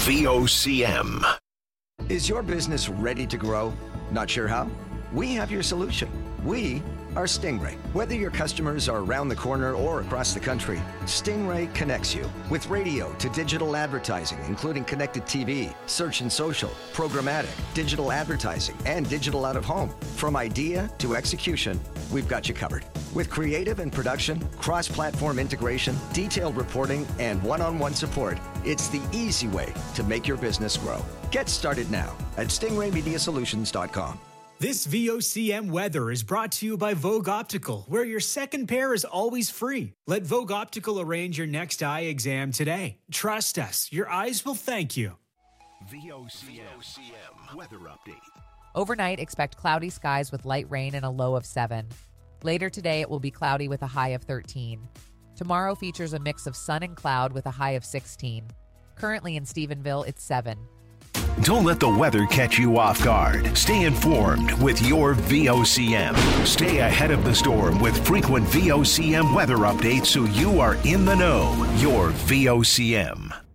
VOCM. Is your business ready to grow? Not sure how? We have your solution. We are Stingray. Whether your customers are around the corner or across the country, Stingray connects you with radio to digital advertising, including connected TV, search and social, programmatic, digital advertising, and digital out of home. From idea to execution, we've got you covered. With creative and production, cross-platform integration, detailed reporting, and one-on-one support, it's the easy way to make your business grow. Get started now at stingraymediasolutions.com. This VOCM weather is brought to you by Vogue Optical, where your second pair is always free. Let Vogue Optical arrange your next eye exam today. Trust us, your eyes will thank you. VOCM weather update. Overnight, expect cloudy skies with light rain and a low of 7. Later today, it will be cloudy with a high of 13. Tomorrow features a mix of sun and cloud with a high of 16. Currently in Stephenville, it's 7. Don't let the weather catch you off guard. Stay informed with your VOCM. Stay ahead of the storm with frequent VOCM weather updates so you are in the know. Your VOCM.